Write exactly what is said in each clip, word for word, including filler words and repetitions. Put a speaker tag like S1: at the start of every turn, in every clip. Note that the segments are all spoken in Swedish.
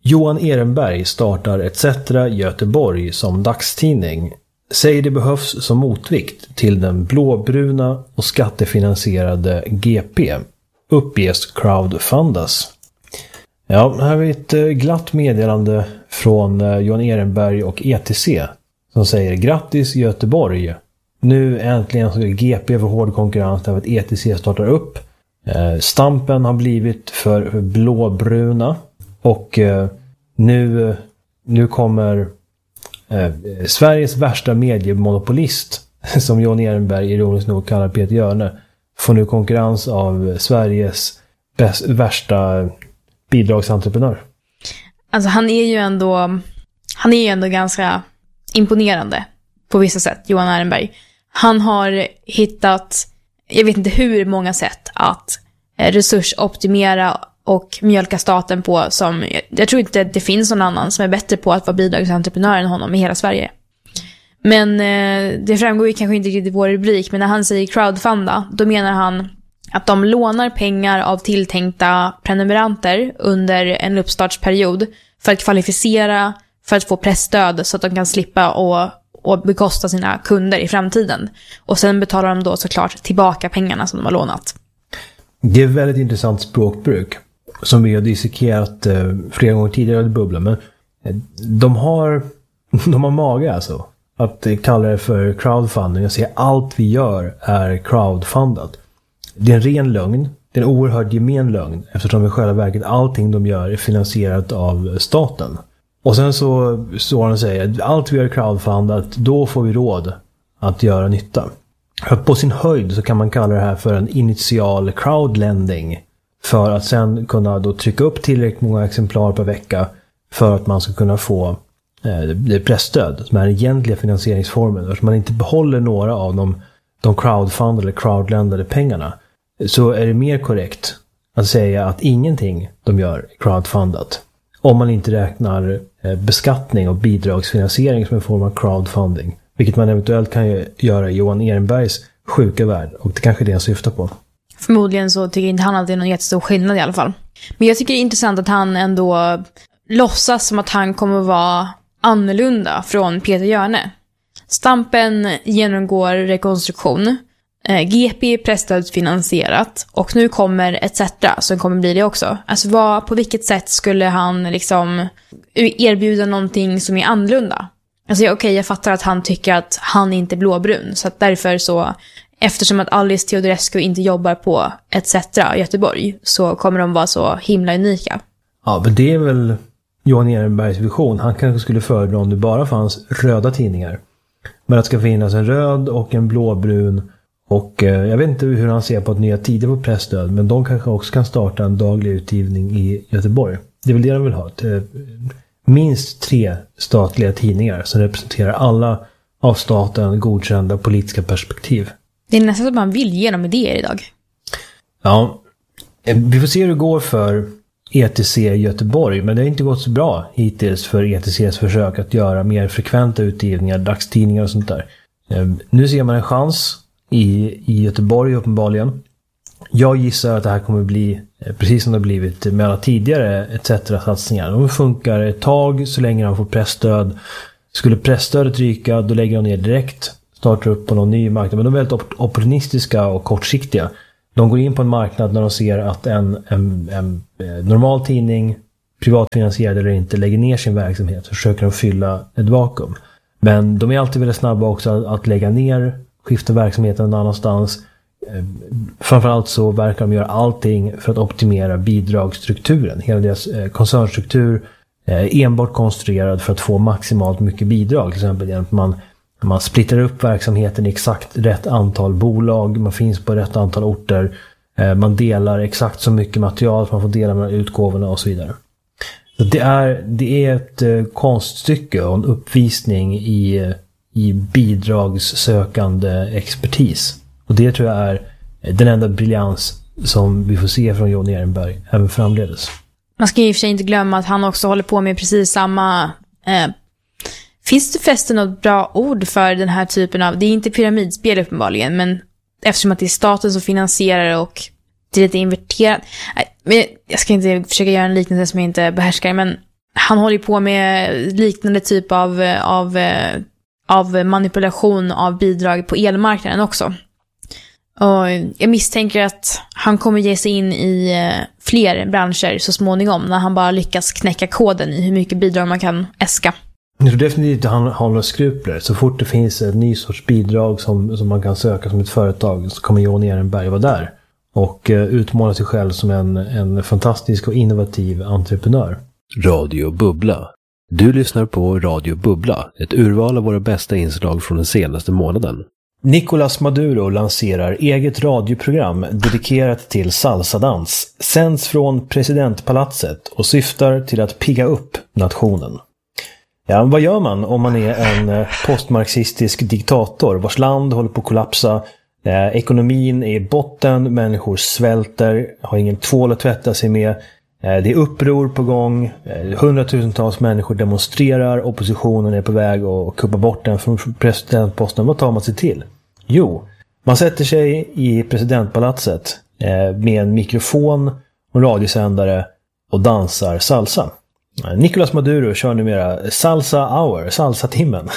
S1: Johan Ehrenberg startar et cetera Göteborg som dagstidning. Säger det behövs som motvikt till den blåbruna och skattefinansierade G P. Uppges crowdfundas. Ja, här har vi ett glatt meddelande från Johan Ehrenberg och E T C som säger: grattis Göteborg. Nu äntligen så är G P för hård konkurrens därför att E T C startar upp. Stampen har blivit för blåbruna och nu, nu kommer eh, Sveriges värsta mediemonopolist, som Johan Ehrenberg ironiskt nog kallar Peter Hjörne, får nu konkurrens av Sveriges bäst, värsta bidragsentreprenör.
S2: Alltså han är ju ändå han är ju ändå ganska imponerande på vissa sätt, Johan Ehrenberg. Han har hittat, jag vet inte hur många sätt att resursoptimera och mjölka staten på som, jag tror inte det finns någon annan som är bättre på att vara bidragsentreprenör än honom i hela Sverige. Men eh, det framgår ju kanske inte riktigt i vår rubrik, men när han säger crowdfunda, då menar han att de lånar pengar av tilltänkta prenumeranter under en uppstartsperiod för att kvalificera för att få pressstöd så att de kan slippa och, och bekosta sina kunder i framtiden. Och sen betalar de då såklart tillbaka pengarna som de har lånat.
S1: Det är väldigt intressant språkbruk som vi har dissekerat eh, flera gånger tidigare i bubblan, men eh, de har de har mage alltså att eh, kalla det för crowdfunding och säga allt vi gör är crowdfundat. Det är en ren lögn, det är en oerhört gemen lögn eftersom i själva verket allting de gör är finansierat av staten. Och sen så står han och säger att allt vi gör är crowdfundat, då får vi råd att göra nytta. På sin höjd så kan man kalla det här för en initial crowdlending för att sen kunna då trycka upp tillräckligt många exemplar per vecka för att man ska kunna få eh, det pressstöd som är den egentliga finansieringsformen. Eftersom man inte behåller några av de, de crowdfundade eller crowdlendade pengarna, så är det mer korrekt att säga att ingenting de gör är crowdfundat. Om man inte räknar eh, beskattning och bidragsfinansiering som en form av crowdfunding. Vilket man eventuellt kan göra i Johan Ehrenbergs sjuka värld. Och det kanske är det jag syftar på.
S2: Förmodligen så tycker inte han att det är någon jättestor skillnad i alla fall. Men jag tycker det är intressant att han ändå låtsas som att han kommer att vara annorlunda från Peter Hjörne. Stampen genomgår rekonstruktion. G P är pressstödsfinansierat. Och nu kommer et cetera som kommer bli det också. Alltså vad, på vilket sätt skulle han liksom erbjuda någonting som är annorlunda? Alltså okej, okay, jag fattar att han tycker att han inte är blåbrun. Så att därför så, eftersom att Alice Teodorescu inte jobbar på et cetera i Göteborg, så kommer de vara så himla unika.
S1: Ja, men det är väl Johan Ehrenbergs vision. Han kanske skulle föredra om det bara fanns röda tidningar. Men att det ska finnas en röd och en blåbrun. Och eh, jag vet inte hur han ser på att nya tider på pressstöd. Men de kanske också kan starta en daglig utgivning i Göteborg. Det är väl det de vill ha. Ett, minst tre statliga tidningar som representerar alla av staten godkända politiska perspektiv.
S2: Det är nästan att man vill ge dem idéer idag.
S1: Ja, vi får se hur det går för E T C i Göteborg, men det har inte gått så bra hittills för E T C:s försök att göra mer frekventa utgivningar, dagstidningar och sånt där. Nu ser man en chans i, i Göteborg uppenbarligen. Jag gissar att det här kommer bli precis som det har blivit med alla tidigare et cetera-satsningar. De funkar ett tag så länge de får pressstöd. Skulle pressstödet ryka, då lägger de ner direkt, startar upp på någon ny marknad. Men de är väldigt opportunistiska och kortsiktiga. De går in på en marknad när de ser att en, en, en normal tidning, privatfinansierad eller inte, lägger ner sin verksamhet. Så försöker de fylla ett vakuum. Men de är alltid väldigt snabba också att lägga ner, skifta verksamheten någon annanstans. Framförallt så verkar de göra allting för att optimera bidragsstrukturen. Hela deras koncernstruktur är enbart konstruerad för att få maximalt mycket bidrag. Till exempel genom att man, man splittrar upp verksamheten i exakt rätt antal bolag. Man finns på rätt antal orter. Man delar exakt så mycket material att man får dela med utgåvorna och så vidare. Så det, är, det är ett konststycke och en uppvisning i, i bidragssökande expertis. Och det tror jag är den enda briljans som vi får se från Johan Ehrenberg även framledes.
S2: Man ska i och för sig inte glömma att han också håller på med precis samma... Eh, finns det förresten något bra ord för den här typen av... Det är inte pyramidspel uppenbarligen, men eftersom att det är staten som finansierar och det är lite inverterat... Nej, men jag ska inte försöka göra en liknelse som jag inte behärskar, men han håller på med liknande typ av, av, av manipulation av bidrag på elmarknaden också. Och jag misstänker att han kommer ge sig in i fler branscher så småningom när han bara lyckas knäcka koden i hur mycket bidrag man kan äska.
S1: Jag tror definitivt att han har några skrupler. Så fort det finns en ny sorts bidrag som, som man kan söka som ett företag så kommer Johan Ehrenberg vara där. Och uh, utmåla sig själv som en, en fantastisk och innovativ entreprenör.
S3: Radio Bubbla. Du lyssnar på Radio Bubbla, ett urval av våra bästa inslag från den senaste månaden.
S1: Nicolás Maduro lanserar eget radioprogram dedikerat till salsadans, sänds från presidentpalatset och syftar till att pigga upp nationen. Ja, vad gör man om man är en postmarxistisk diktator vars land håller på att kollapsa, eh, ekonomin är i botten, människor svälter, har ingen tvål att tvätta sig med, eh, det är uppror på gång, eh, hundratusentals människor demonstrerar, oppositionen är på väg att kuppa bort den från presidentposten. Vad tar man sig till? Jo, man sätter sig i presidentpalatset eh, med en mikrofon och en radiosändare och dansar salsa. Nicolás Maduro kör numera Salsa Hour, Salsa-timmen.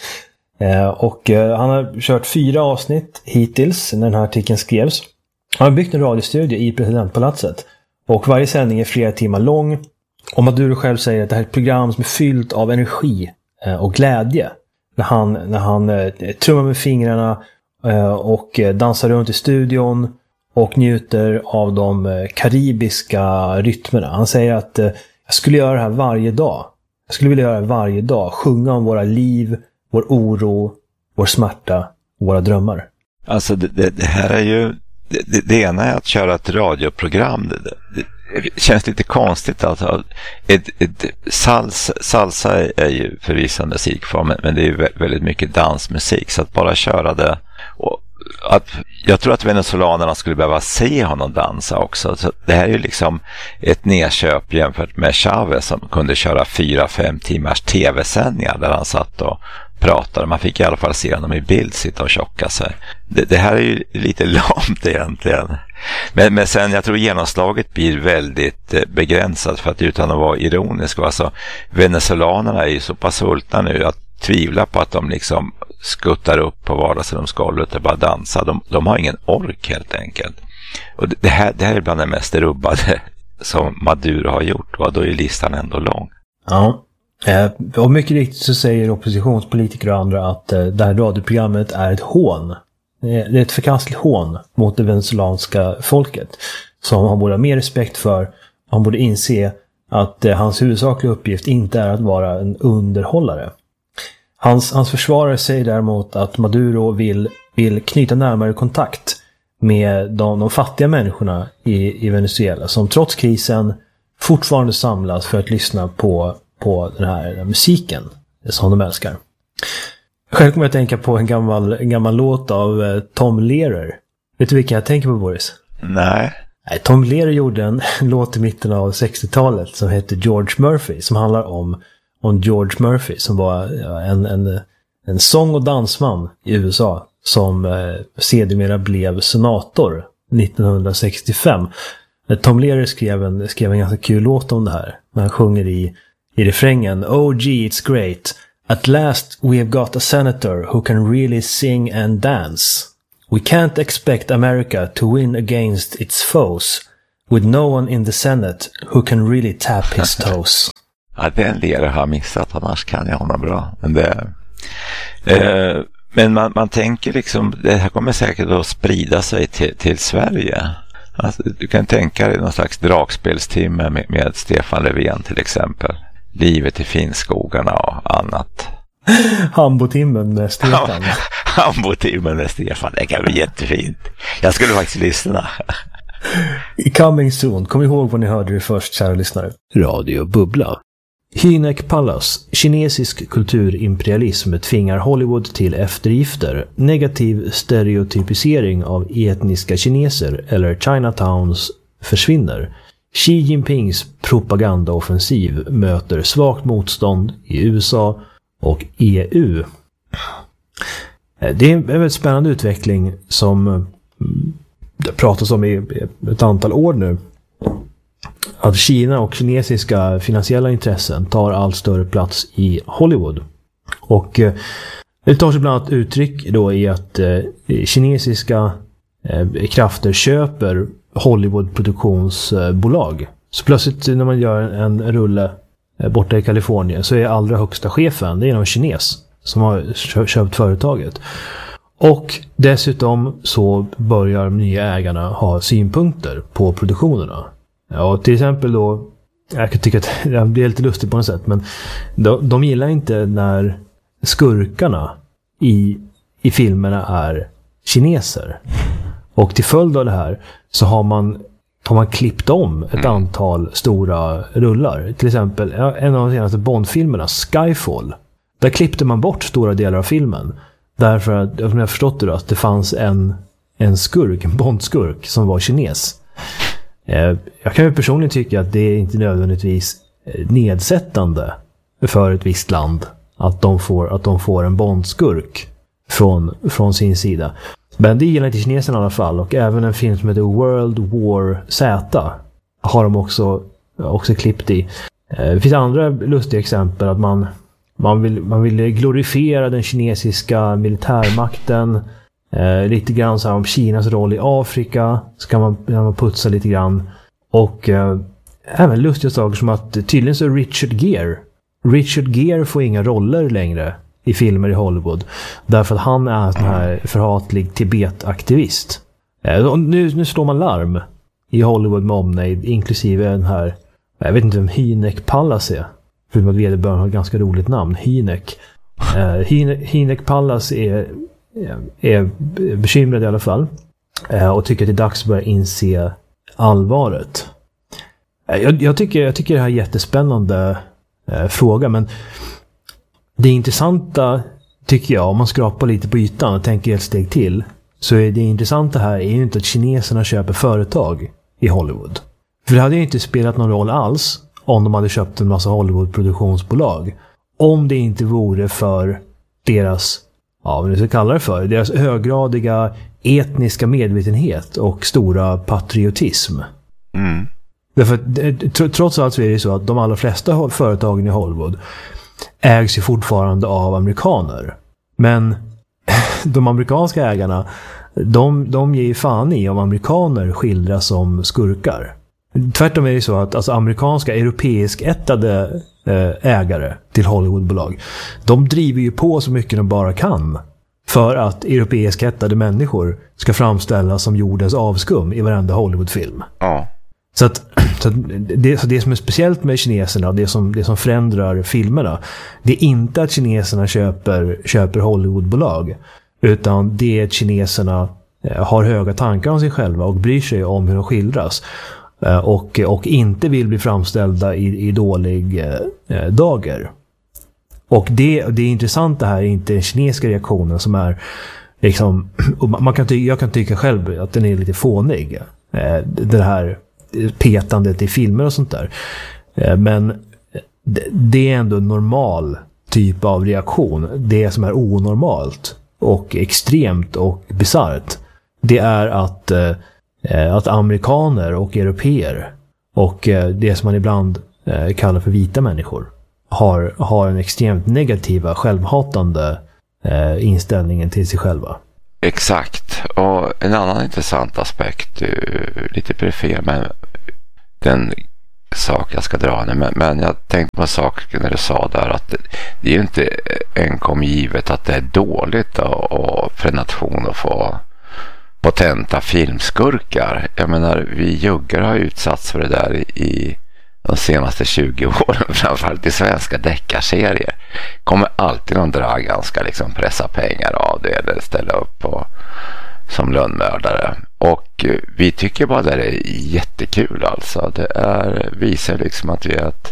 S1: Eh, och eh, han har kört fyra avsnitt hittills när den här artikeln skrevs. Han har byggt en radiostudio i presidentpalatset. Och varje sändning är flera timmar lång. Och Maduro själv säger att det här är ett program som är fyllt av energi eh, och glädje. När han, när han eh, trummar med fingrarna eh, och eh, dansar runt i studion och njuter av de eh, karibiska rytmerna. Han säger att eh, jag skulle göra det här varje dag. Jag skulle vilja göra det varje dag. Sjunga om våra liv, vår oro, vår smärta och våra drömmar.
S4: Alltså det, det, det här är ju... Det, det ena är att köra ett radioprogram. Det, det, det känns lite konstigt. Alltså. Ett, ett, salsa, salsa är ju förvisso musikform, men det är ju väldigt mycket dansmusik. Så att bara köra det... Och att, jag tror att venezolanerna skulle behöva se honom dansa också. Så det här är ju liksom ett nedköp jämfört med Chavez som kunde köra fyra, fem timmars tv-sändningar där han satt och pratade. Man fick i alla fall se honom i bild sitta och tjocka sig. Det, det här är ju lite lamt egentligen. Men, men sen jag tror genomslaget blir väldigt eh, begränsat, för att utan att vara ironisk, alltså venezolanerna är ju så pass sultna nu att tvivla på att de liksom skuttar upp på vardagsrumsgolvet och bara dansar. De, de har ingen ork helt enkelt. Och det här, det här är bland det mest rubbade som Maduro har gjort, och då är listan ändå lång.
S1: Ja, och mycket riktigt så säger oppositionspolitiker och andra att det här radioprogrammet är ett hån. Det är ett förkastligt hån mot det venezuelanska folket som han borde ha mer respekt för. Han borde inse att hans huvudsakliga uppgift inte är att vara en underhållare. Hans, hans försvarare säger däremot att Maduro vill, vill knyta närmare kontakt med de, de fattiga människorna i, i Venezuela som trots krisen fortfarande samlas för att lyssna på, på den här den här musiken som de älskar. Själv kommer jag att tänka på en gammal, en gammal låt av eh, Tom Lehrer. Vet du vilken jag tänker på, Boris?
S4: Nej.
S1: Nej, Tom Lehrer gjorde en låt i mitten av sextiotalet som hette George Murphy, som handlar om om George Murphy som var en, en, en sång- och dansman i U S A som eh, sedermera blev senator nittonhundrasextiofem. Tom Lehrer skrev en, skrev en ganska kul låt om det här. När han sjunger i, i refrängen: Oh gee, it's great. At last we have got a senator who can really sing and dance. We can't expect America to win against its foes with no one in the Senate who can really tap his toes.
S4: Ja, den Lehrer har jag missat, annars kan jag honom bra. Men, det, eh, men man, man tänker liksom, det här kommer säkert att sprida sig till, till Sverige. Alltså, du kan tänka dig någon slags dragspelstimme med, med Stefan Löfven till exempel. Livet i Finnskogarna och annat.
S1: Hambotimmen med Stefan.
S4: Hambotimmen med Stefan, det kan bli jättefint. Jag skulle faktiskt lyssna.
S1: Coming soon. Kom ihåg vad ni hörde det först, kära lyssnare.
S3: Radio Bubbla.
S1: Hynek Palace. Kinesisk kulturimperialism tvingar Hollywood till eftergifter. Negativ stereotypisering av etniska kineser eller Chinatowns försvinner. Xi Jinpings propagandaoffensiv möter svagt motstånd i U S A och E U. Det är en väldigt spännande utveckling som det pratas om i ett antal år nu. att Kina och kinesiska finansiella intressen tar allt större plats i Hollywood. Och eh, det tar sig bland annat uttryck då i att eh, kinesiska eh, krafter köper Hollywood-produktionsbolag. Eh, så plötsligt när man gör en, en rulle eh, borta i Kalifornien så är allra högsta chefen, det är någon kines som har köpt företaget. Och dessutom så börjar nya ägarna ha synpunkter på produktionerna. Ja, till exempel då, jag kan tycka att det blir lite lustigt på något sätt, men de, de gillar inte när skurkarna i, i filmerna är kineser. Och till följd av det här så har man, har man klippt om ett antal stora rullar. Till exempel en av de senaste Bond-filmerna, Skyfall. Där klippte man bort stora delar av filmen. Därför att, som jag förstått det då, att det fanns en, en skurk, en Bond-skurk som var kines. Eh, jag kan ju personligen tycka att det är inte nödvändigtvis nedsättande för ett visst land att de får, att de får en Bond-skurk från, från sin sida. Men det gillar inte kineserna i alla fall. Och även en film som heter World War Z har de också, också klippt i. Eh, det finns andra lustiga exempel att man Man vill, man vill glorifiera den kinesiska militärmakten. Eh, lite grann så här om Kinas roll i Afrika. Så kan man, kan man putsa lite grann. Och eh, även lustiga saker som att tydligen så är Richard Gere. Richard Gere får inga roller längre i filmer i Hollywood. Därför att han är en sån här förhatlig Tibet-aktivist. Eh, och nu, nu slår man larm i Hollywood med omnejd. Inklusive den här, jag vet inte vem Hynek Pallas är. För att vederbörande har ett ganska roligt namn. Hynek. Uh, Hynek Pallas är, är bekymrad i alla fall. Uh, och tycker att det är dags att börja inse allvaret. Uh, jag, jag, tycker, jag tycker det här är en jättespännande uh, fråga. Men det intressanta tycker jag, om man skrapar lite på ytan och tänker ett steg till. Så är det intressanta här är ju inte att kineserna köper företag i Hollywood. För det hade ju inte spelat någon roll alls om de hade köpt en massa Hollywood-produktionsbolag. Om det inte vore för deras, ja vad vi ska kalla det för, deras höggradiga etniska medvetenhet och stora patriotism. Mm. Därför att, trots allt så är det så att de allra flesta företagen i Hollywood ägs ju fortfarande av amerikaner. Men de amerikanska ägarna, de, de ger ju fan i om amerikaner skildras som skurkar. Tvärtom är det så att alltså, amerikanska, europeisk-ättade äh, ägare till Hollywoodbolag, de driver ju på så mycket de bara kan för att europeisk-ättade människor ska framställas som jordens avskum i varenda Hollywoodfilm. Ja. Så att, så att det, så det som är speciellt med kineserna, det som, det som förändrar filmerna, det är inte att kineserna köper, köper Hollywoodbolag, utan det är att kineserna äh, har höga tankar om sig själva och bryr sig om hur de skildras. Och, och inte vill bli framställda i, i dålig eh, dager. Och det, det är intressant, det här är inte den kinesiska reaktionen som är liksom, man kan ty, jag kan tycka själv att den är lite fånig. Eh, det här petandet i filmer och sånt där. Eh, men det, det är ändå en normal typ av reaktion. Det som är onormalt och extremt och bisarrt, det är att eh, att amerikaner och europeer och det som man ibland kallar för vita människor har, har en extremt negativa, självhatande inställningen till sig själva.
S4: Exakt. Och en annan intressant aspekt, lite perifer, men den sak jag ska dra nu, men, men jag tänkte på en sak när du sa där att det, det är ju inte enkom givet att det är dåligt och, och för en nation att få potenta filmskurkar. Jag menar, vi juggar har utsatts för det där i, i de senaste tjugo åren, framförallt i svenska deckarserier. Kommer alltid någon dragan ska liksom pressa pengar av det eller ställa upp på, som lönnmördare. Och vi tycker bara det är jättekul alltså. Det är, visar liksom att vi är ett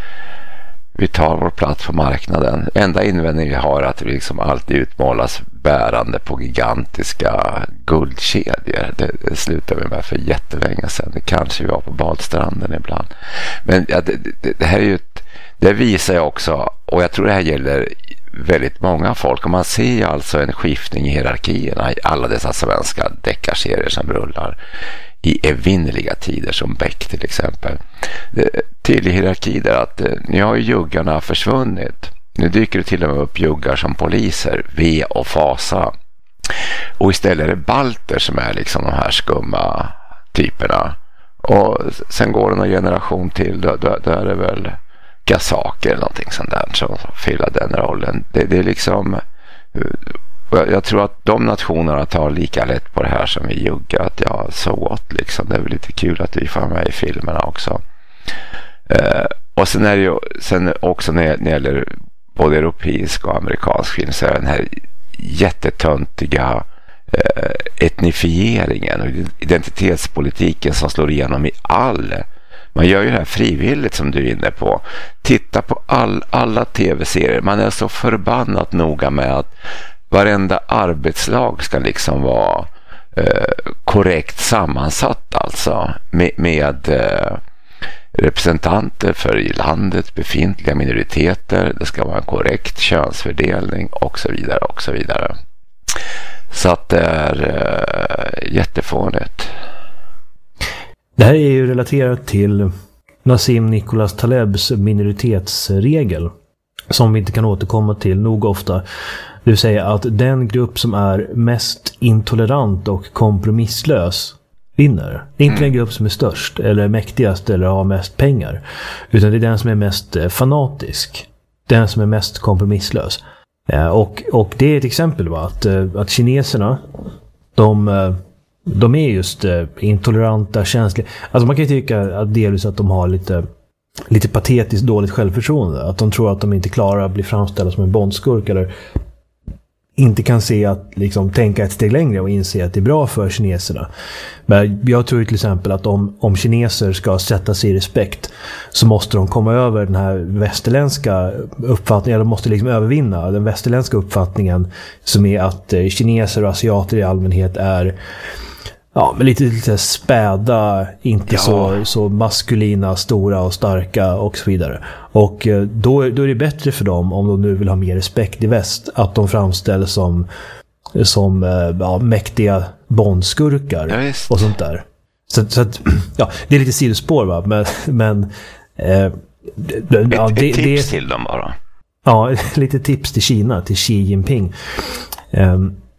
S4: vi tar vår plats på marknaden. Enda invändning vi har är att vi liksom alltid utmålas bärande på gigantiska guldkedjor. Det, det slutade vi med för jättelänge sedan. Det kanske vi var på badstranden ibland. Men ja, det, det, det här är ju ett, det visar ju också, och jag tror det här gäller väldigt många folk, och man ser ju alltså en skiftning i hierarkierna i alla dessa svenska deckarserier som rullar. i evinnerliga tider som Beck till exempel. Tydlig hierarki där att nu har ju juggarna försvunnit. Nu dyker det till och med upp juggar som poliser, ve och fasa. Och istället är det balter som är liksom de här skumma typerna. Och sen går det någon generation till, då, då, då är det väl gasaker eller någonting sånt där som fyller den rollen. Det, det är liksom, jag tror att de nationerna tar lika lätt på det här som vi juggar, att ja, så gott liksom. Det är väl lite kul att vi får med i filmerna också. Eh, och sen är det ju sen också när det gäller både europeisk och amerikansk film, så är den här jättetöntiga eh, etnifieringen och identitetspolitiken som slår igenom i all. Man gör ju det här frivilligt som du är inne på. Titta på all, alla tv-serier. Man är så förbannat noga med att varenda arbetslag ska liksom vara eh, korrekt sammansatt, alltså med, med eh, representanter för i landet befintliga minoriteter. Det ska vara en korrekt könsfördelning och så vidare och så vidare. Så att det är eh, jättefånigt.
S1: Det här är ju relaterat till Nassim Nicholas Talebs minoritetsregel som vi inte kan återkomma till nog ofta. Det vill säga att den grupp som är mest intolerant och kompromisslös vinner. Det är inte den grupp som är störst eller mäktigast eller har mest pengar, utan det är den som är mest fanatisk. Den som är mest kompromisslös. Och, och det är ett exempel va, att, att kineserna de, de är just intoleranta, känsliga. Alltså man kan ju tycka att delvis att de har lite lite patetiskt dåligt självförtroende. Att de tror att de inte klarar att bli framställda som en bondskurk eller inte kan se att liksom tänka ett steg längre och inse att det är bra för kineserna. Men jag tror till exempel att om, om kineser ska sätta sig i respekt så måste de komma över den här västerländska uppfattningen, eller måste liksom övervinna den västerländska uppfattningen som är att eh, kineser och asiater i allmänhet är ja, men lite, lite späda, inte ja. så, så maskulina, stora och starka och så vidare. Och då, då är det bättre för dem, om de nu vill ha mer respekt i väst, att de framställs som, som ja, mäktiga bondskurkar ja, och sånt där. Så, så att, ja, det är lite sidospår va, men, men eh, det, ja, det,
S4: ett tips
S1: det,
S4: till dem bara.
S1: Ja, lite tips till Kina, till Xi Jinping. Eh,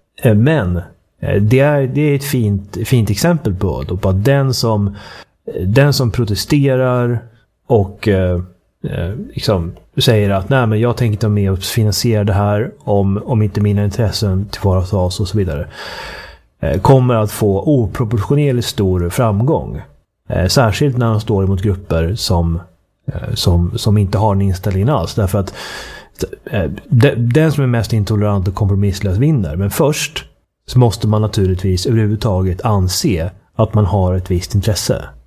S1: men Det är, det är ett fint, fint exempel på, då, på att den som, den som protesterar och eh, liksom säger att nej, men jag tänker inte vara med och finansiera det här om, om inte mina intressen tillvaratas och så vidare, eh, kommer att få oproportionerligt stor framgång. Eh, särskilt när de står emot grupper som, eh, som, som inte har en inställning alls. Därför att eh, de, den som är mest intolerant och kompromisslös vinner. Men först så måste man naturligtvis överhuvudtaget anse att man har ett visst intresse.